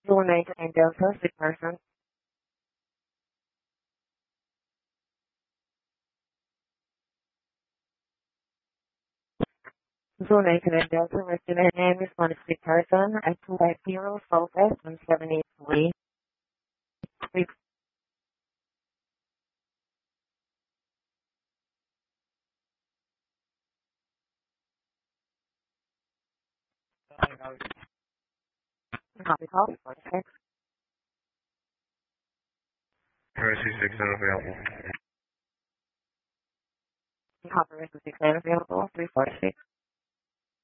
Zone 8 Delta, sick person. Zone 8 Delta, resident name is one sick person at 250 Southwest 1783. Copy call, 46. Mercy 6 unavailable. Copy, 6 available, 346.